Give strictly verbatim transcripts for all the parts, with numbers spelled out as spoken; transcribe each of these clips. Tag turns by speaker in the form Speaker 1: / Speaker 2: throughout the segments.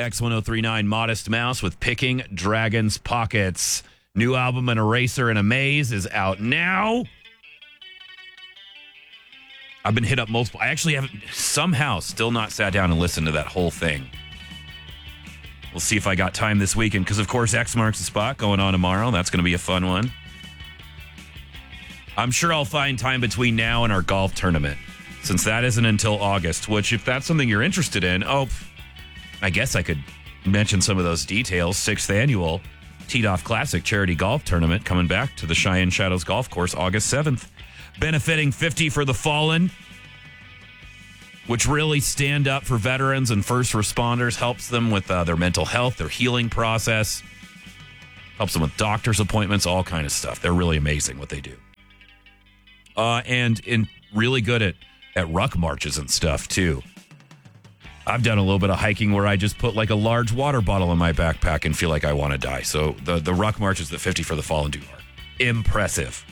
Speaker 1: X ten thirty-nine Modest Mouse with Picking Dragon's Pockets. New album, An Eraser in a Maze, is out now. I've been hit up multiple. I actually haven't somehow still not sat down and listened to that whole thing. We'll see if I got time this weekend because, of course, X Marks the Spot going on tomorrow. That's going to be a fun one. I'm sure I'll find time between now and our golf tournament since that isn't until August, which if that's something you're interested in, oh, I guess I could mention some of those details. Sixth annual Teed Off Classic Charity Golf Tournament coming back to the Cheyenne Shadows Golf Course August seventh. Benefiting fifty for the Fallen, which really stand up for veterans and first responders, helps them with uh, their mental health, their healing process, helps them with doctor's appointments, all kind of stuff. They're really amazing what they do. Uh, and in really good at, at ruck marches and stuff, too. I've done a little bit of hiking where I just put like a large water bottle in my backpack and feel like I want to die. So the, the ruck marches that fifty for the Fallen do are impressive.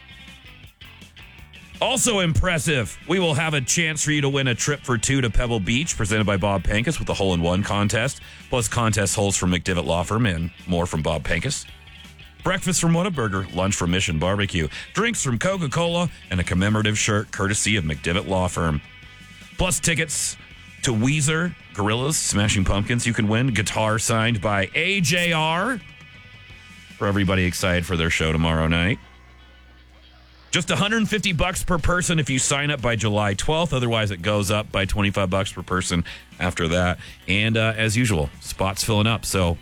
Speaker 1: Also impressive, we will have a chance for you to win a trip for two to Pebble Beach, presented by Bob Pankus with the hole-in-one contest, plus contest holes from McDivitt Law Firm and more from Bob Pankus. Breakfast from Whataburger, lunch from Mission Barbecue, drinks from Coca-Cola, and a commemorative shirt courtesy of McDivitt Law Firm. Plus tickets to Weezer, Gorillaz, Smashing Pumpkins. You can win guitar signed by A J R for everybody excited for their show tomorrow night. Just one hundred fifty bucks per person if you sign up by July twelfth. Otherwise, it goes up by twenty-five bucks per person after that. And uh, as usual, spots filling up. So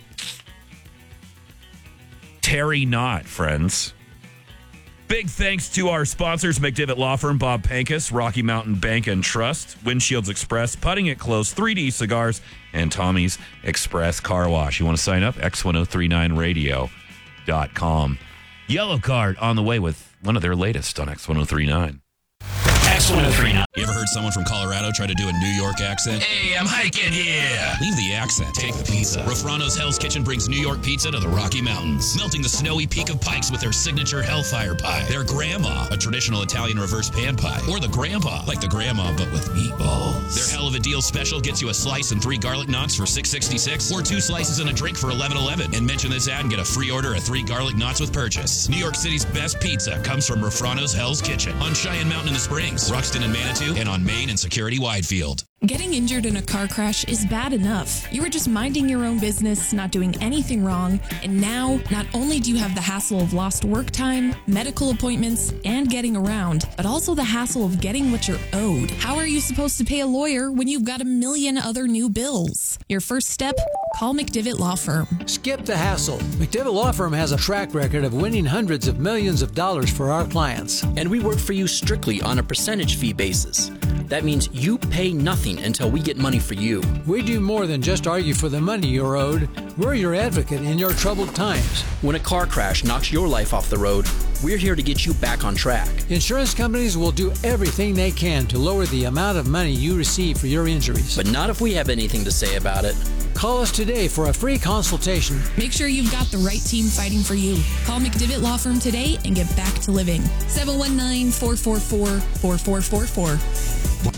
Speaker 1: tarry not, friends. Big thanks to our sponsors, McDivitt Law Firm, Bob Pankus, Rocky Mountain Bank and Trust, Windshields Express, Putting It Close, three D Cigars, and Tommy's Express Car Wash. You want to sign up? X ten thirty-nine radio dot com. Yellow Card on the way with one of their latest on X ten thirty-nine.
Speaker 2: X ten thirty-nine. You ever heard someone from Colorado try to do a New York accent? Hey, I'm hiking here. Leave the accent. Take the pizza. Rafrano's Hell's Kitchen brings New York pizza to the Rocky Mountains, melting the snowy peak of Pikes with their signature Hellfire Pie, their Grandma, a traditional Italian reverse pan pie, or the Grandpa, like the Grandma but with meatballs. Their Hell of a Deal special gets you a slice and three garlic knots for six sixty-six, or two slices and a drink for eleven eleven. And mention this ad and get a free order of three garlic knots with purchase. New York City's best pizza comes from Rafrano's Hell's Kitchen on Cheyenne Mountain in the Springs, Ruxton and Manitou, and on Main and Security Widefield.
Speaker 3: Getting injured in a car crash is bad enough. You were just minding your own business, not doing anything wrong, and now not only do you have the hassle of lost work time, medical appointments, and getting around, but also the hassle of getting what you're owed. How are you supposed to pay a lawyer when you've got a million other new bills? Your first step? Call McDivitt Law Firm.
Speaker 4: Skip the hassle. McDivitt Law Firm has a track record of winning hundreds of millions of dollars for our clients.
Speaker 5: And we work for you strictly on a percentage fee basis. That means you pay nothing until we get money for you.
Speaker 4: We do more than just argue for the money you're owed. We're your advocate in your troubled times.
Speaker 5: When a car crash knocks your life off the road, we're here to get you back on track.
Speaker 4: Insurance companies will do everything they can to lower the amount of money you receive for your injuries.
Speaker 5: But not if we have anything to say about it.
Speaker 4: Call us today for a free consultation.
Speaker 3: Make sure you've got the right team fighting for you. Call McDivitt Law Firm today and get back to living. seven one nine, four four four, four four four four.